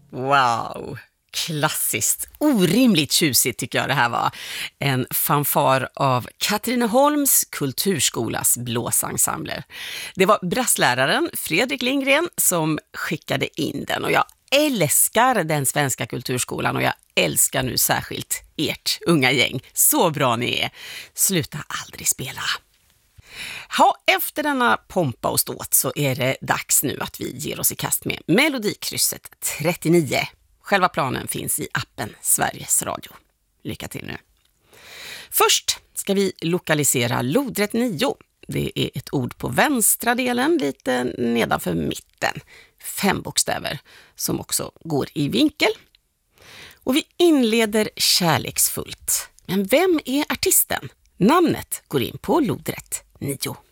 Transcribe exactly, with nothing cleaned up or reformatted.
Wow, klassiskt. Orimligt tjusigt tycker jag det här var. En fanfar av Katrineholms kulturskolas blåsensembler. Det var brassläraren Fredrik Lindgren som skickade in den, och jag älskar den svenska kulturskolan och jag älskar nu särskilt ert unga gäng. Så bra ni är. Sluta aldrig spela. Ja, efter denna pompa och ståt så är det dags nu att vi ger oss i kast med Melodikrysset trettionio. Själva planen finns i appen Sveriges Radio. Lycka till nu. Först ska vi lokalisera lodrätt nio. Det är ett ord på vänstra delen, lite nedanför mitten. Fem bokstäver som också går i vinkel. Och vi inleder kärleksfullt. Men vem är artisten? Namnet går in på lodrätt nio.